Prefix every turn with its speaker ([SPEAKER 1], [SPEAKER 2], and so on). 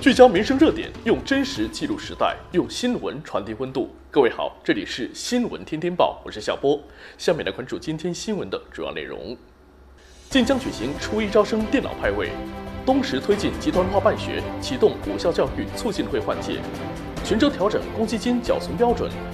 [SPEAKER 1] 聚焦民生热点，用真实记录时代，用新闻传递温度。各位好，这里是新闻天天报，我是夏波。下面来关注今天新闻的主要内容。晋江举行初一招生电脑派位，东石推进集团化办学，启动武校教育促进会换届。泉州调整公积金缴存标准，